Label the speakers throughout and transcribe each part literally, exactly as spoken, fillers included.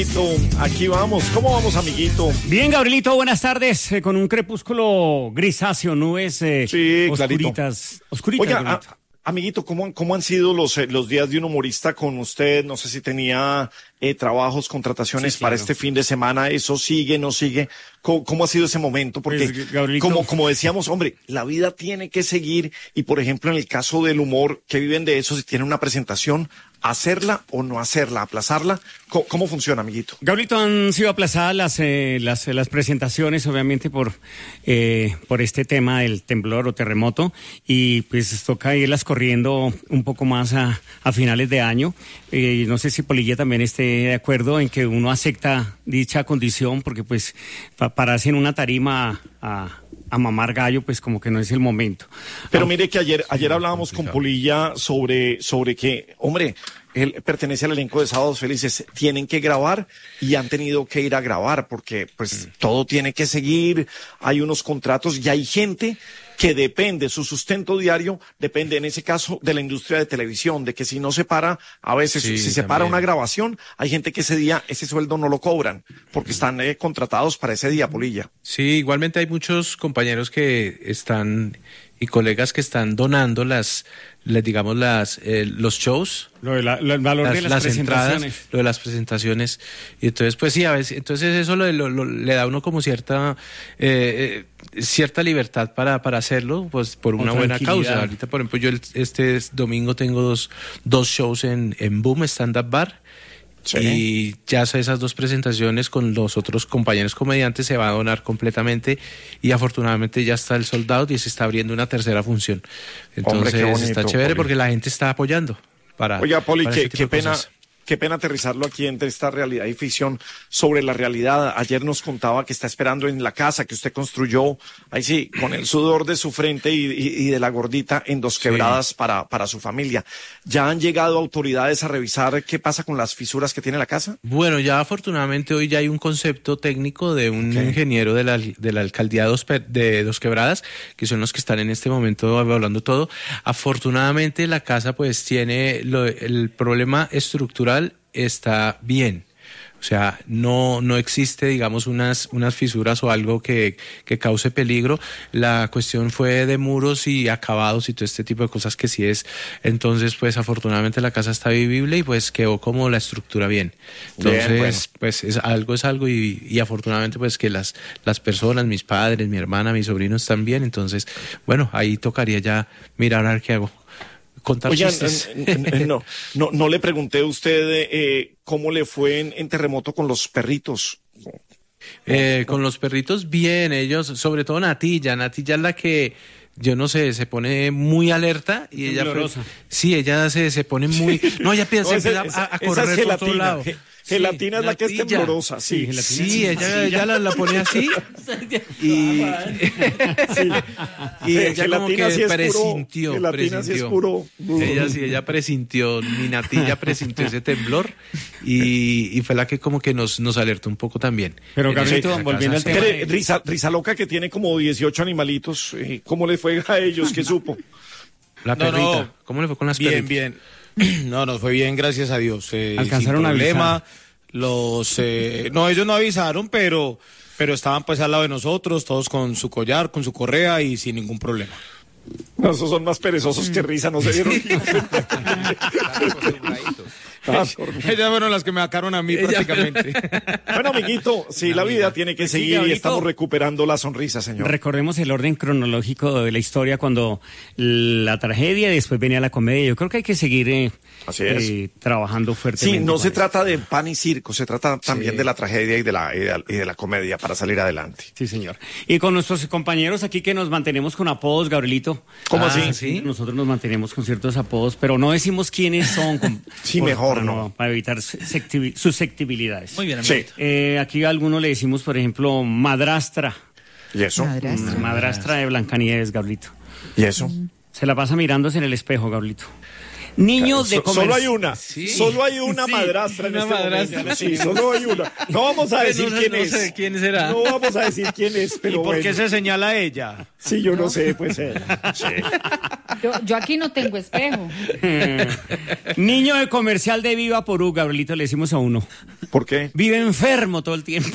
Speaker 1: Aquí vamos, ¿cómo vamos, amiguito?
Speaker 2: Bien, Gabrielito, buenas tardes, eh, con un crepúsculo grisáceo, nubes eh,
Speaker 1: sí,
Speaker 2: oscuritas, oscuritas.
Speaker 1: Oiga, a, amiguito, ¿cómo, ¿cómo han sido los, eh, los días de un humorista con usted? No sé si tenía eh, trabajos, contrataciones sí, claro. para este fin de semana, ¿eso sigue, no sigue? ¿Cómo, cómo ha sido ese momento? Porque, pues, como, como decíamos, hombre, la vida tiene que seguir y, por ejemplo, en el caso del humor, que viven de eso, si tienen una presentación, ¿hacerla o no hacerla? ¿Aplazarla? ¿Cómo, cómo funciona, amiguito?
Speaker 2: Gabrielito, han sido aplazadas las, eh, las, las presentaciones, obviamente, por, eh, por este tema del temblor o terremoto, y pues toca irlas corriendo un poco más a, a finales de año. Eh, no sé si Polilla también esté de acuerdo en que uno acepta dicha condición, porque pues pa, pararse en una tarima a... a a mamar gallo, pues como que no es el momento.
Speaker 1: Pero mire que ayer, ayer hablábamos con Polilla sobre, sobre que, hombre, él pertenece al elenco de Sábados Felices, tienen que grabar y han tenido que ir a grabar porque pues mm. todo tiene que seguir, hay unos contratos y hay gente que depende, su sustento diario depende en ese caso de la industria de televisión, de que si no se para, a veces sí, si se también. para una grabación, hay gente que ese día, ese sueldo no lo cobran, porque están eh, contratados para ese día, Polilla.
Speaker 3: Sí, igualmente hay muchos compañeros que están y colegas que están donando las, les digamos las eh, los shows,
Speaker 2: lo de la, lo, el valor
Speaker 3: las,
Speaker 2: de las,
Speaker 3: las
Speaker 2: presentaciones,
Speaker 3: entradas, lo de las presentaciones, y entonces pues sí, a veces, entonces eso lo, lo, lo, le da a uno como cierta eh, eh, cierta libertad para para hacerlo, pues por una buena causa. Ahorita, por ejemplo, yo el, este domingo tengo dos dos shows en en Boom Stand Up Bar. Sí. Y ya esas dos presentaciones con los otros compañeros comediantes se va a donar completamente y afortunadamente ya está el sold out y se está abriendo una tercera función. Entonces Hombre, bonito, está chévere Poli. Porque la gente está apoyando para.
Speaker 1: Oiga, Poli, para qué, qué pena. Cosas. Qué pena aterrizarlo aquí entre esta realidad y ficción sobre la realidad. Ayer nos contaba que está esperando en la casa que usted construyó, ahí sí, con el sudor de su frente y, y, y de la gordita en Dos Quebradas sí. para, para su familia. ¿Ya han llegado autoridades a revisar qué pasa con las fisuras que tiene la casa?
Speaker 3: Bueno, ya afortunadamente hoy ya hay un concepto técnico de un okay. ingeniero de la, de la alcaldía de Dos, de Dos Quebradas, que son los que están en este momento hablando todo. Afortunadamente la casa pues tiene lo, el problema estructural está bien, o sea, no no existe, digamos, unas unas fisuras o algo que que cause peligro. La cuestión fue de muros y acabados y todo este tipo de cosas que sí es. Entonces, pues afortunadamente la casa está vivible y pues quedó como la estructura bien. Entonces, bien, bueno. pues es algo es algo y, y afortunadamente pues que las las personas, mis padres, mi hermana, mis sobrinos están bien. Entonces, bueno, ahí tocaría ya mirar a ver qué hago. Contar
Speaker 1: Oigan,
Speaker 3: chistes.
Speaker 1: no, no, no le pregunté a usted eh, cómo le fue en, en terremoto con los perritos.
Speaker 3: Eh, con los perritos, bien, ellos, sobre todo Natilla. Natilla es la que, yo no sé, se pone muy alerta y ella fue, sí, ella se, se pone muy, no, ella piensa, no, esa, empieza esa, a, a correr
Speaker 1: es
Speaker 3: por todo lado.
Speaker 1: Sí, gelatina es la que es temblorosa, sí.
Speaker 3: Sí, sí ella, ella la, la pone así y, sí. y ella como que sí presintió,
Speaker 1: puro,
Speaker 3: presintió.
Speaker 1: Sí es puro.
Speaker 3: Ella sí, ella presintió, mi Natilla presintió ese temblor y, y fue la que como que nos, nos alertó un poco también.
Speaker 2: Pero Gabrielito, volviendo al tema.
Speaker 1: De... Risa, Risa Loca, que tiene como dieciocho animalitos, ¿cómo le fue a ellos? ¿Qué supo?
Speaker 3: La perrita, no, no. ¿Cómo le fue con las
Speaker 4: bien,
Speaker 3: perritas?
Speaker 4: Bien, bien. No, nos fue bien, gracias a Dios. Eh,
Speaker 2: Alcanzaron
Speaker 4: sin problema.
Speaker 2: A
Speaker 4: los, eh, no, ellos no avisaron, pero, pero estaban pues al lado de nosotros, todos con su collar, con su correa y sin ningún problema.
Speaker 1: No, esos son más perezosos que Risa, no se dieron.
Speaker 4: Ah, ellas fueron las que me sacaron a mí Ella, prácticamente.
Speaker 1: Bueno, amiguito, sí, la vida tiene que seguir sí, y estamos recuperando la sonrisa, señor.
Speaker 2: Recordemos el orden cronológico de la historia cuando la tragedia y después venía la comedia. Yo creo que hay que seguir eh, Así es. Eh, trabajando fuertemente.
Speaker 1: Sí, no se eso. trata de pan y circo, se trata también sí. de la tragedia y de la, y de, y de la comedia para salir adelante.
Speaker 2: Sí, señor. Y con nuestros compañeros aquí que nos mantenemos con apodos, Gabrielito.
Speaker 1: ¿Cómo
Speaker 2: ah,
Speaker 1: así?
Speaker 2: Sí, nosotros nos mantenemos con ciertos apodos, pero no decimos quiénes son. Con,
Speaker 1: sí,
Speaker 2: por,
Speaker 1: mejor.
Speaker 2: Para, no, para evitar susceptibilidades.
Speaker 1: Muy bien, sí.
Speaker 2: eh, aquí a algunos le decimos, por ejemplo, madrastra.
Speaker 1: ¿Y eso?
Speaker 2: Madrastra, madrastra de Blancanieves, Gabrielito.
Speaker 1: ¿Y eso?
Speaker 2: Se la pasa mirándose en el espejo, Gabrielito. Niños de
Speaker 1: So-
Speaker 2: comer...
Speaker 1: Solo hay una,
Speaker 3: Sí.
Speaker 1: solo hay una
Speaker 3: Sí,
Speaker 1: madrastra en
Speaker 3: una
Speaker 1: este
Speaker 3: madrastra.
Speaker 1: momento. Sí, solo hay una. No vamos a decir
Speaker 3: no,
Speaker 1: quién
Speaker 3: no
Speaker 1: es.
Speaker 3: sé quién será.
Speaker 1: No vamos a decir quién es,
Speaker 4: ¿Y
Speaker 1: pero
Speaker 4: por qué
Speaker 1: bueno.
Speaker 4: se señala a ella?
Speaker 1: Sí, yo no, sé, pues. Eh. Sí.
Speaker 5: Yo, yo aquí no tengo espejo.
Speaker 2: Niño de comercial de Viva Porú, Gabrielito, le decimos a uno.
Speaker 1: ¿Por qué?
Speaker 2: Vive enfermo todo el tiempo.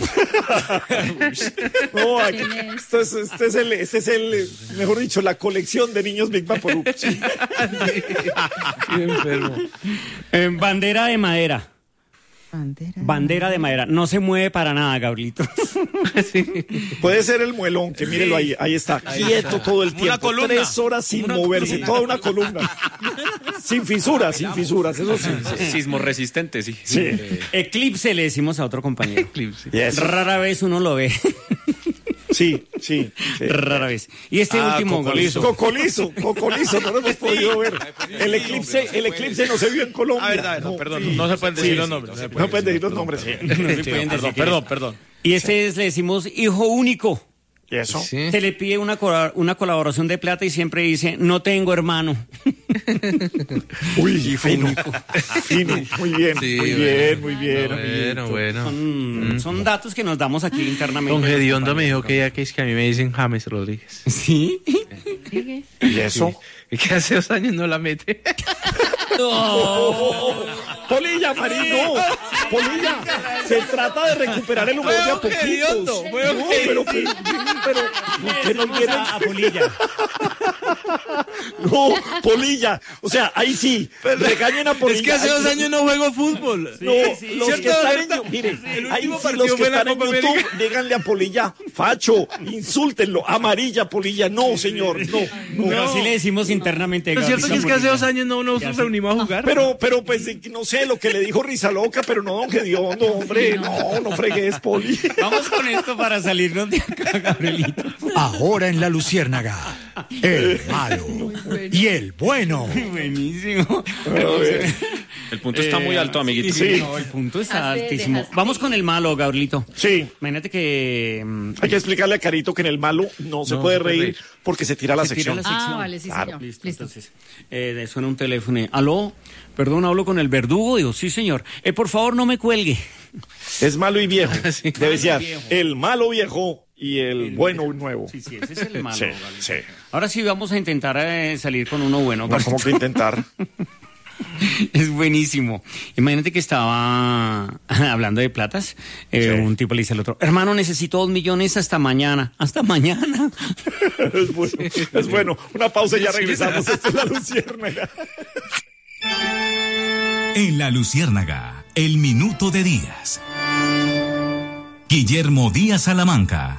Speaker 1: No, aquí,
Speaker 5: ¿Quién es?
Speaker 1: este es, este es el, este es el, eh, mejor dicho, la colección de niños Big Vaporub. Sí.
Speaker 3: Qué enfermo.
Speaker 2: Eh, bandera de madera.
Speaker 5: Bandera.
Speaker 2: Bandera de madera. No se mueve para nada, Gabrielito.
Speaker 1: Puede ser el muelón, que mírelo ahí, ahí está, quieto todo el
Speaker 4: Una
Speaker 1: tiempo.
Speaker 4: columna.
Speaker 1: Tres horas sin
Speaker 4: Una
Speaker 1: moverse,
Speaker 4: columna.
Speaker 1: toda una columna. Sin fisuras, sin fisuras, eso sí.
Speaker 6: Sismo resistente, sí.
Speaker 1: Sí.
Speaker 2: Eclipse le decimos a otro compañero.
Speaker 1: Y eso.
Speaker 2: Rara vez uno lo ve.
Speaker 1: Sí, sí. sí.
Speaker 2: Rara vez. Y este
Speaker 4: Ah,
Speaker 2: último,
Speaker 4: cocolizo.
Speaker 1: Cocolizo, cocolizo, no lo hemos podido ver. El eclipse, el eclipse no se vio en Colombia.
Speaker 4: Ah, verdad, verdad,
Speaker 1: No,
Speaker 4: perdón,
Speaker 1: sí.
Speaker 4: no se pueden decir
Speaker 1: Sí,
Speaker 4: los
Speaker 1: sí,
Speaker 4: nombres.
Speaker 1: No
Speaker 4: se
Speaker 1: se
Speaker 4: pueden
Speaker 1: pueden decir los nombres. sí.
Speaker 2: No se
Speaker 4: Sí,
Speaker 2: pueden
Speaker 4: perdón,
Speaker 2: decir quién
Speaker 4: perdón,
Speaker 2: es.
Speaker 4: perdón.
Speaker 2: Y este es, le decimos hijo único.
Speaker 1: ¿Y eso?
Speaker 3: Sí.
Speaker 2: Se le pide una, cora- una colaboración de plata y siempre dice, no tengo hermano.
Speaker 1: Uy, fino. Fino, muy bien,
Speaker 3: Sí,
Speaker 1: muy
Speaker 3: bueno.
Speaker 1: bien, muy bien.
Speaker 3: Bueno, bueno.
Speaker 2: Son, son datos que nos damos aquí internamente.
Speaker 3: Don Gediondo me dijo que ya que es que a mí me dicen James Rodríguez.
Speaker 2: Sí.
Speaker 5: Sigue.
Speaker 1: ¿Y eso?
Speaker 3: Y que hace dos años no la mete.
Speaker 1: Polilla, Marín, no. Polilla, se trata de recuperar el humor de a
Speaker 3: Fue
Speaker 1: poquitos.
Speaker 3: hediondo, fue
Speaker 1: No, pero, pero, pero, que nos vienen.
Speaker 2: A Polilla.
Speaker 1: No, Polilla. O sea, ahí sí, regañen a Polilla.
Speaker 3: Es que hace
Speaker 1: Ahí
Speaker 3: dos
Speaker 1: sí.
Speaker 3: años no juego fútbol.
Speaker 1: No,
Speaker 2: sí.
Speaker 1: los
Speaker 3: ¿Cierto,
Speaker 1: que están en,
Speaker 3: Roberto?
Speaker 1: miren,
Speaker 3: El
Speaker 1: ahí
Speaker 3: último
Speaker 1: sí,
Speaker 3: partido
Speaker 1: los que
Speaker 3: fue la
Speaker 1: están en
Speaker 3: Copa
Speaker 1: YouTube,
Speaker 3: América.
Speaker 1: díganle a Polilla, facho, insúltenlo, amarilla Polilla, no, señor, no, no.
Speaker 2: Pero así le decimos internamente.
Speaker 3: Lo cierto
Speaker 2: Gabriel
Speaker 3: es que hace dos
Speaker 2: Polilla.
Speaker 3: años no nos reunimos a jugar.
Speaker 1: Pero, pero, pues, eh, no sé, lo que le dijo Risa Loca, pero no, don Gediondo, hombre, no, no fregues, Poli.
Speaker 2: Vamos con esto para salirnos de acá, Gabrielito.
Speaker 7: Ahora en la Luciérnaga, el malo y el bueno.
Speaker 2: Buenísimo.
Speaker 6: El punto está muy alto, amiguito.
Speaker 1: Sí.
Speaker 2: No, el punto está
Speaker 5: Dejaste-
Speaker 2: altísimo.
Speaker 5: dejaste-
Speaker 2: Vamos con el malo, Gabrielito.
Speaker 1: Sí.
Speaker 2: Imagínate que mm,
Speaker 1: Hay que explicarle a Carito que en el malo no se
Speaker 3: No,
Speaker 1: puede
Speaker 3: se puede
Speaker 1: reír
Speaker 3: reír.
Speaker 1: porque se tira la
Speaker 2: se tira
Speaker 1: sección.
Speaker 2: la sección.
Speaker 5: Ah, vale, sí,
Speaker 1: Claro.
Speaker 5: señor.
Speaker 2: Listo,
Speaker 5: Listo.
Speaker 2: entonces eh, suena un teléfono. y, Aló, perdón, hablo con el verdugo. Digo, sí, señor. Eh, por favor, no me cuelgue.
Speaker 1: Es malo y viejo.
Speaker 3: Sí.
Speaker 1: Debe ser
Speaker 2: viejo.
Speaker 1: el malo viejo y el bueno nuevo.
Speaker 2: Sí, sí, ese es el malo.
Speaker 1: Sí,
Speaker 2: Gabrielito.
Speaker 1: sí.
Speaker 2: Ahora sí vamos a intentar eh, salir con uno bueno.
Speaker 1: No, como que intentar.
Speaker 2: Es buenísimo. Imagínate que estaba hablando de platas. eh,
Speaker 1: Sí.
Speaker 2: Un tipo le dice al otro, hermano, necesito dos millones hasta mañana. Hasta mañana.
Speaker 1: Es bueno, es bueno. Una pausa y ya regresamos. Esto es la Luciérnaga.
Speaker 8: En la Luciérnaga, el minuto de Díaz. Guillermo Díaz Salamanca.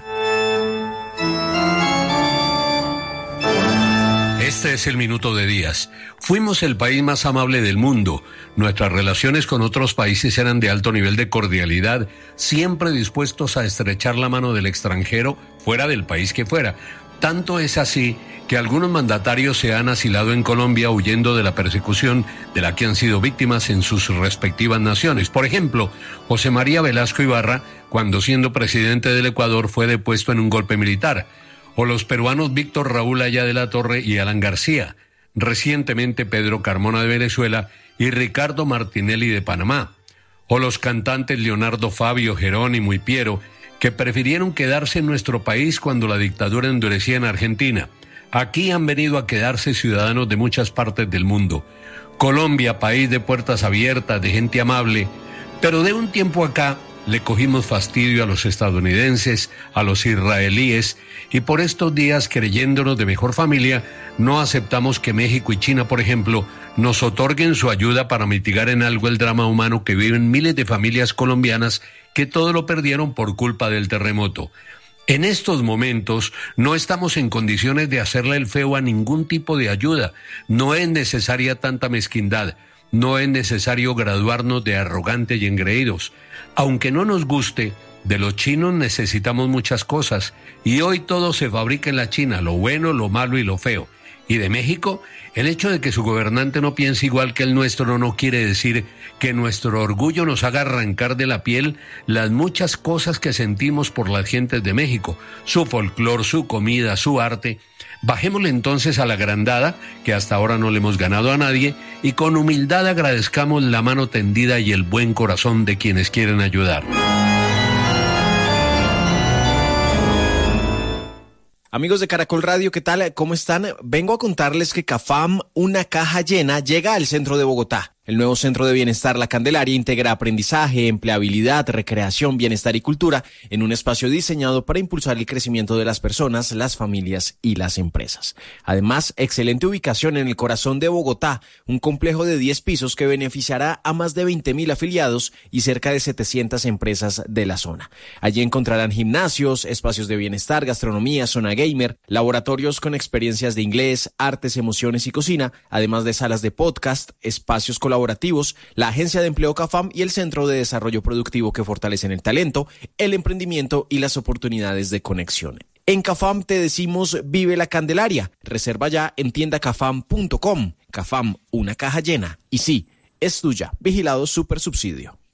Speaker 9: Este es el minuto de Díaz. Fuimos el país más amable del mundo. Nuestras relaciones con otros países eran de alto nivel de cordialidad, siempre dispuestos a estrechar la mano del extranjero, fuera del país que fuera. Tanto es así que algunos mandatarios se han asilado en Colombia huyendo de la persecución de la que han sido víctimas en sus respectivas naciones. Por ejemplo, José María Velasco Ibarra, cuando siendo presidente del Ecuador, fue depuesto en un golpe militar. O los peruanos Víctor Raúl Aya de la Torre y Alan García. Recientemente Pedro Carmona de Venezuela y Ricardo Martinelli de Panamá. O los cantantes Leonardo Fabio, Jerónimo y Piero, que prefirieron quedarse en nuestro país cuando la dictadura endurecía en Argentina. Aquí han venido a quedarse ciudadanos de muchas partes del mundo. Colombia, país de puertas abiertas, de gente amable, pero de un tiempo acá le cogimos fastidio a los estadounidenses, a los israelíes, y por estos días, creyéndonos de mejor familia, no aceptamos que México y China, por ejemplo, nos otorguen su ayuda para mitigar en algo el drama humano que viven miles de familias colombianas que todo lo perdieron por culpa del terremoto. En estos momentos no estamos en condiciones de hacerle el feo a ningún tipo de ayuda. No es necesaria tanta mezquindad. No es necesario graduarnos de arrogantes y engreídos. Aunque no nos guste, de los chinos necesitamos muchas cosas, y hoy todo se fabrica en la China, lo bueno, lo malo y lo feo. Y de México, el hecho de que su gobernante no piense igual que el nuestro no quiere decir que nuestro orgullo nos haga arrancar de la piel las muchas cosas que sentimos por las gentes de México, su folclor, su comida, su arte. Bajémosle entonces a la agrandada, que hasta ahora no le hemos ganado a nadie, y con humildad agradezcamos la mano tendida y el buen corazón de quienes quieren ayudar.
Speaker 10: Amigos de Caracol Radio, ¿qué tal? ¿Cómo están? Vengo a contarles que CAFAM, una caja llena, llega al centro de Bogotá. El nuevo Centro de Bienestar La Candelaria integra aprendizaje, empleabilidad, recreación, bienestar y cultura en un espacio diseñado para impulsar el crecimiento de las personas, las familias y las empresas. Además, excelente ubicación en el corazón de Bogotá, un complejo de diez pisos que beneficiará a más de veinte mil afiliados y cerca de setecientas empresas de la zona. Allí encontrarán gimnasios, espacios de bienestar, gastronomía, zona gamer, laboratorios con experiencias de inglés, artes, emociones y cocina, además de salas de podcast, espacios colaborativos, la Agencia de Empleo CAFAM y el Centro de Desarrollo Productivo que fortalecen el talento, el emprendimiento y las oportunidades de conexión. En CAFAM te decimos vive la Candelaria. Reserva ya en tienda cafam punto com. CAFAM, una caja llena. Y sí, es tuya. Vigilado Supersubsidio.